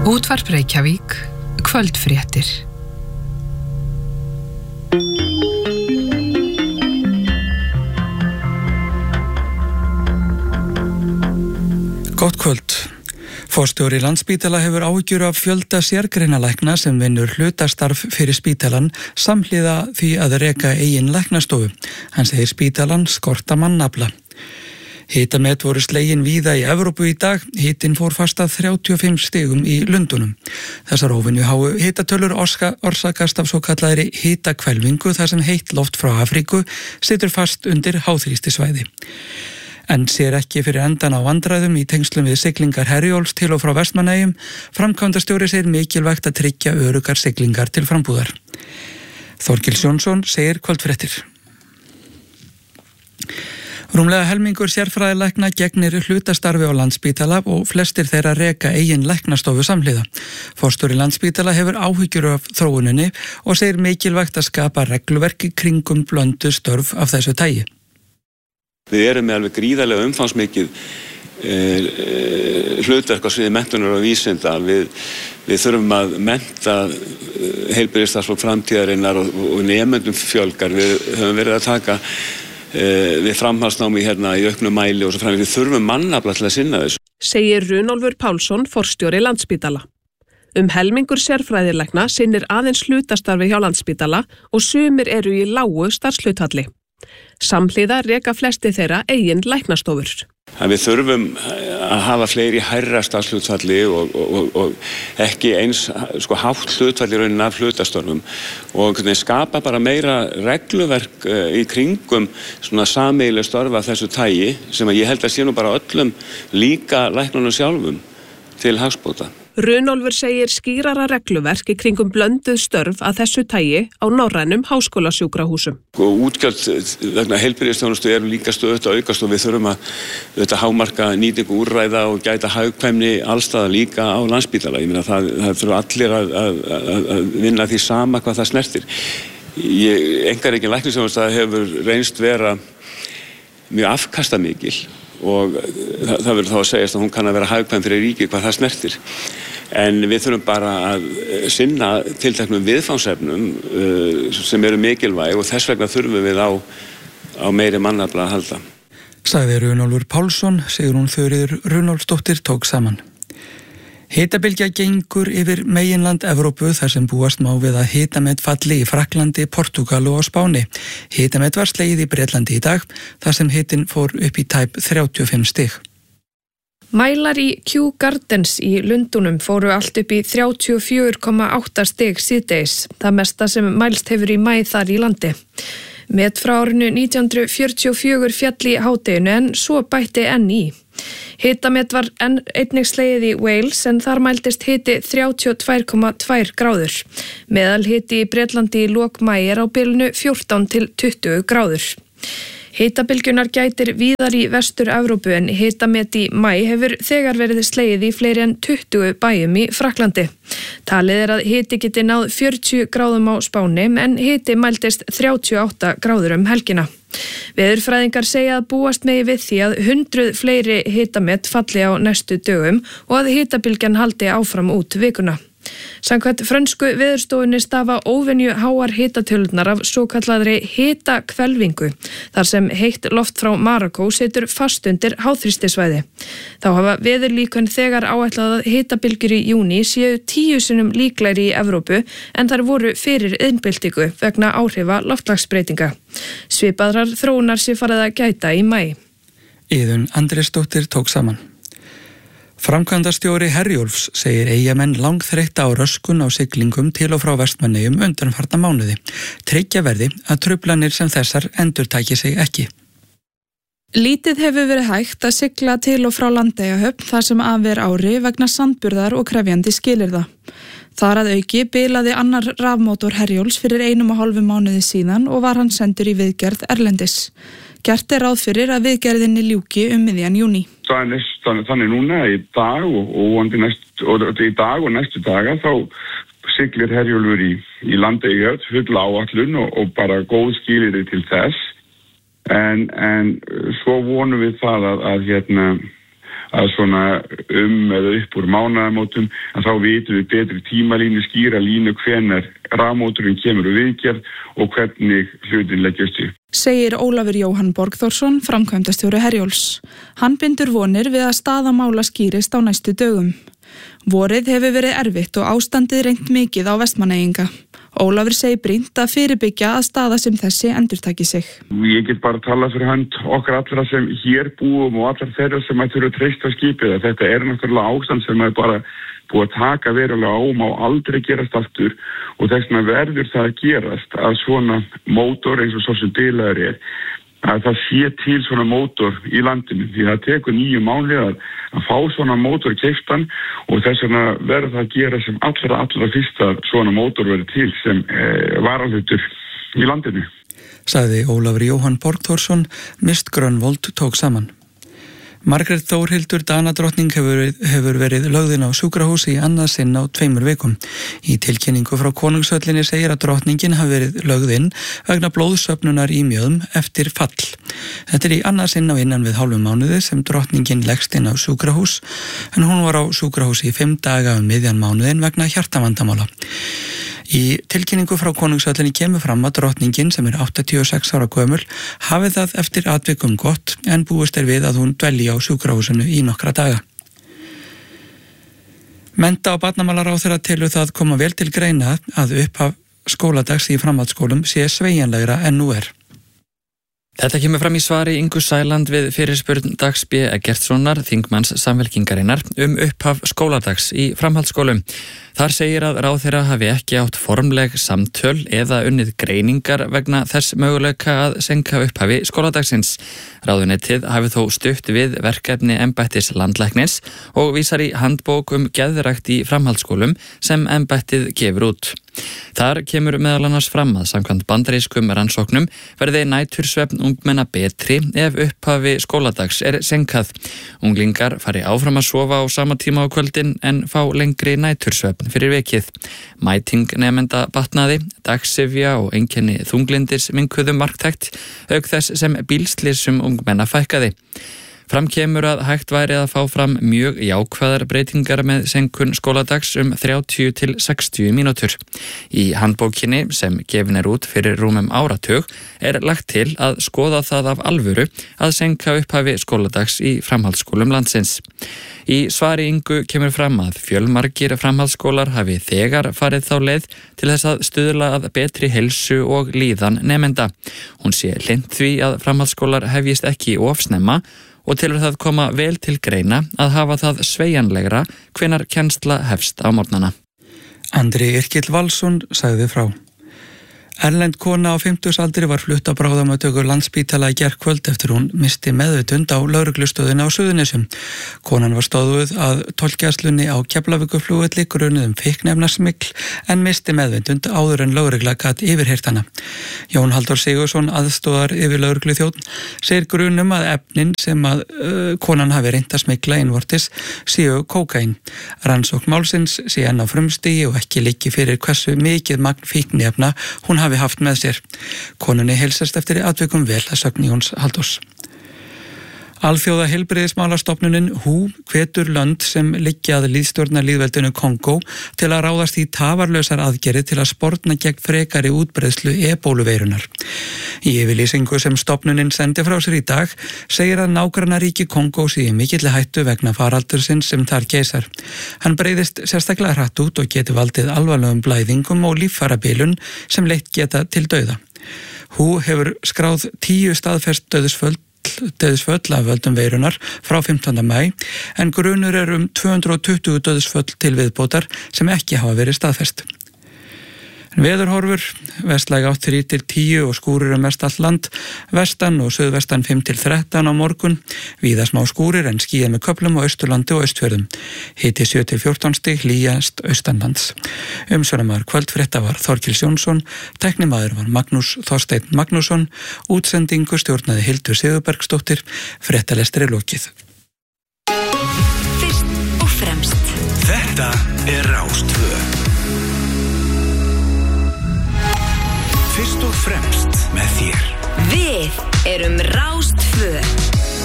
Útvarp Reykjavík, kvöldfréttir. Gott kvöld. Forstjóri Landspítala hefur áhyggjur af fjölda sérgreinalækna sem vinnur hlutastarf fyrir spítalann samhliða því að reka eigin læknastofu. Hann segir spítalann skorta mannafla. Hitamet voru slegin víða í Evrópu í dag. Hitinn fór fast að 35 stigum í Lundunum. Þessar óvenju háu hitatölur orsakast af svo kallaðri hitakvelfingu þar sem heitt loft frá Afríku situr fast undir háþrýstisvæði. En sér ekki fyrir endan á vandræðum í tengslum við siglingar Herjólfs til og frá Vestmannaeyjum. Framkvæmdastjóri segir mikilvægt að tryggja öruggar siglingar til frambúðar. Þorkils Jónsson segir kvöldfréttir. Rúmlega helmingur sérfræðilækna gegnir hlutastarfi á Landspítala og flestir þeirra reka eigin læknastofu samhliða. Forstjóri Landspítala hefur áhyggjur af þróuninni og segir mikilvægt að skapa regluverk í kringum blöndu störf af þessu tagi. Við erum með alveg gríðarlega umfangsmikið hlutverk á sviði menntunar og vísinda. Við þurfum að mennta heilbrigðisstarfsfólk framtíðarinnar og nemendum fjölgar. Við höfum verið að taka við framhaldsnámi hérna í auknum mæli og svo framvegis. Við þurfum mannafla til að sinna þessu. Segir Runólfur Pálsson, forstjóri Landspítala. Helmingur sérfræðilækna sinnir aðeins hlutastarfi hjá Landspítala og sumir eru í lágu starfshlutfalli. Samhliða reka flesti þeirra eigin læknastofur. Við þurfum að hafa fleiri hærra starfshlutfalli og ekki eins hátt hlutfalli raunin af hlutastörfum og skapa bara meira regluverk í kringum sameiginleg störf af þessu tagi sem ég held að sé nú bara öllum líka læknunum sjálfum til hagsbóta. Runólfur segir skýrara regluverk í kringum blönduð störf að þessu tagi á norrænum háskólasjúkrahúsum. Útgjöld vegna heilbrigðisþjónustu eru líka stöðugt að aukast og við þurfum að hámarka nýtingu úrræða og gæta hagkvæmni allstaðar líka á Landspítala. Ég meina það þurfa allir að vinna því sama hvað það snertir. Einkarekin læknisþjónusta hefur reynst vera mjög afkastamikil og það verður þá að segjast að hún kann að vera hagkvæm fyrir ríkið hvað það snertir. En við þurfum bara að sinna tilteknum viðfangsefnum sem eru mikilvæg og þess vegna þurfum við á meiri mannafla að halda. Sagði Runólfur Pálsson, Sigrún Þuríður Runólfsdóttir tók saman. Hitabylgja gengur yfir meginland Evrópu þar sem búast má við að hitamet falli í Frakklandi, Portúgal og á Spáni. Hitamet var slegið í Bretlandi í dag þar sem hitinn fór upp í tæp 35 stig. Mælar í Kew Gardens í Lundunum fóru allt upp í 34,8 stig síðdegis, það mesta sem mælst hefur í maí þar í landi. Met frá árinu 1944 féll í hádeginu en svo bætti enn í. Hitamet var einnig slegið í Wales en þar mældist hiti 32,2 gráður. Meðal hiti í Bretlandi í lok maí á bilinu 14 til 20 gráður. Hitabylgjunar gætir víðar í Vestur-Evrópu en hitamet í maí hefur þegar verið slegið í fleiri en 20 bæjum í Frakklandi. Talið er að hiti geti náð 40 gráðum á Spáni en hiti mældist 38 gráður helgina. Veðurfræðingar segja að búast megi við því að 100 fleiri hitamet falli á næstu dögum og að hitabylgjan haldi áfram út vikuna. Samkvæmt frönsku veðurstofunni stafa óvenju háar hitatölunar af svokallaðri hitakvelfingu, þar sem heitt loft frá Marokkó situr fast undir háþrýstisvæði. Þá hafa veðurlíkön þegar áætlað að hitabylgjur í júní séu 10 sinnum líklegri í Evrópu en þar voru fyrir iðnbyltingu vegna áhrifa loftslagsbreytinga. Svipaðrar þróunar sé farið að gæta í maí. Iðunn Andrésdóttir tók saman. Framkvæmdastjóri Herjólfs segir Eyjamenn langþreytta á röskun á siglingum til og frá Vestmannaeyjum undanfarna mánuði. Tryggja verði að truflanir sem þessar endurtaki sig ekki. Lítið hefur verið hægt að sigla til og frá Landeyjahöfn þar sem af er ári vegna sandburðar og krefjandi skilyrða. Þar að auki bilaði annar rafmótor Herjólfs fyrir 1,5 mánuði síðan og var hann sendur í viðgerð erlendis. Gert er ráð fyrir að viðgerðinni ljúki miðjan júní. Þannig núna í dag og í dag og næstu daga þá siglir Herjólfur í Landeyjahöfn full áætlun og bara góð skilyrði til þess. En svo vonum við það að að svona eða upp úr mánaðamótum, að þá vitum við betri tímalínu, skýra línu hvenær rafmótorinn kemur úr viðgerð og hvernig hlutin leggjast upp. Segir Ólafur Jóhann Borgþórsson, framkvæmdastjóri Herjólfs. Hann bindur vonir við að staða mála skýrist á næstu dögum. Vorið hefur verið erfitt og ástandið reynt mikið á Vestmannaeyinga. Ólafur segir brýnt að fyrirbyggja að staða sem þessi endurtaki sig. Ég get bara talað fyrir hönd okkar allra sem hér búum og allar þeirra sem að þurfa að treysta skipið. Þetta er náttúrulega ástand sem er bara búið að taka verulega á, má aldrei gerast aftur og þess vegna verður það að gerast að svona mótor eins og svo sem bilaður er, að það sé til svona mótor í landinu því það tekur 9 mánuði að fá svona mótor keyptan og þess vegna verður það að gera sem allra fyrst að svona mótor verður til sem varahlutur í landinu. Sagði Ólafur Jóhann Borgþórsson, Mist Grönvold tók saman. Margrét Þórhildur Danadrottning hefur verið lögðin á sjúkrahús í annað sinn á 2 vikum. Í tilkynningu frá konungshöllinni segir að drottningin hafi verið lögðin vegna blóðsöfnunar í mjöðum eftir fall. Þetta í annað sinn á innan við hálfum mánuði sem drottningin leggst inn á sjúkrahús, en hún var á sjúkrahúsi í 5 daga miðjan mánuðin vegna hjartavandamála. Í tilkynningu frá konungshöllinni kemur fram að drottningin sem er 86 ára gömul hafi það eftir atvikum gott en búist við að hún dvelji á sjúkrahúsinu í nokkra daga. Mennta- og barnamálaráðherra telur það koma vel til greina að upphaf skóladags í framhaldsskólum sé sveigjanlegra en nú er. Þetta kemur fram í svari Ingu Sæland við fyrirspurn Dags B. Eggertssonar, þingmanns Samfylkingarinnar, upphaf skóladags í framhaldsskólum. Þar segir að ráðherra hafi ekki átt formleg samtöl eða unnið greiningar vegna þess möguleika að senka upphafi skóladagsins. Ráðuneytið hafi þó stutt við verkefni embættis landlæknis og vísar í handbók geðrækt í framhaldsskólum sem embættið gefur út. Þar kemur meðal annars fram að samkvæmt bandarískum rannsóknum verði nætursvefn ungmenna betri ef upphafi skóladags er senkað. Unglingar fari áfram að sofa á sama tíma á kvöldin en fá lengri nætursvefn fyrir vekið. Mæting nemenda batnaði, dagsifja og einkenni þunglindis minnkuðu marktækt auk þess sem bílslysum ungmenna fækkaði. Fram kemur að hægt væri að fá fram mjög jákvæðar breytingar með senkun skóladags 30 til 60 mínútur. Í handbókinni sem gefin er út fyrir rúmum áratug er lagt til að skoða það af alvöru að senka upphafi skóladags í framhaldsskólum landsins. Í svari Ingu kemur fram að fjölmargir framhaldsskólar hafi þegar farið þá leið til þess að stuðla að betri heilsu og líðan nemenda. Hún sé hlynnt því að framhaldsskólar hefjist ekki of snemma og telur það koma vel til greina að hafa það sveigjanlegra hvenær kennsla hefst á morgnana. Andri Yrkill Valsson sagði frá. Erlend kona á 50-aldri var flutt á bráðamóttöku Landspítala í gærkvöld eftir hún misti meðvitund á lögreglustöðinni á Suðurnesjum. Konan var stóðuð að tollgæslunni á Keflavíkurflugvelli grunuð fíkniefnasmygl en misti meðvitund áður en lögregla gat yfirheyrt hana. Jón Halldór Sigurðsson, aðstoðar yfir lögregluþjónn, segir grunum að efnin sem að konan hafi reynt að smygla innvortis séu kókaín. Rannsókn málsins sé enn á frumstigi og ekki liggi fyrir hversu mikið magn fíkniefna hún hafi haft með sér. Konunni heilsast eftir atvikum vel að sögn Jóns Halldórs. Alþjóða heilbrigðismálastofnunin WHO hvetur lönd sem liggja að lýðstjórnarlýðveldinu Kongó til að ráðast í tafarlausar aðgerðir til að sporna gegn frekari útbreiðslu ebóluveirunnar. Í yfirlýsingu sem stofnunin sendi frá sér í dag segir að nágrannaríki Kongó sé í mikilli hættu vegna faraldursins sem þar geisar. Hann breiðist sérstaklega hratt út og geti valdið alvarlegum blæðingum og líffærabilun sem leitt geta til dauða. WHO hefur skráð 10 staðfest dauðsföll af völdum veirunar frá 15. maí en grunur 220 dauðsföll til viðbótar sem ekki hafa verið staðfest. Veðurhorfur, vestlæg átt 3 til 10 og skúrir mest allt land, vestan og suðvestan 5 til 13 á morgun, víða smá skúrir en skýjað með köflum á Austurlandi og Austfjörðum. Hiti 7 til 14 stig, hlýjast austanlands. Umsjónarmaður kvöldfrétta var Þorkils Jónsson, tæknimaður var Magnús Þorsteinn Magnússon, útsendingu stjórnaði Hildur Sigurbergsdóttir, fréttalestri lokið. Fyrst og fremst. Þetta er Rás 2. Fyrst og fremst með þér. Við erum Rás 2.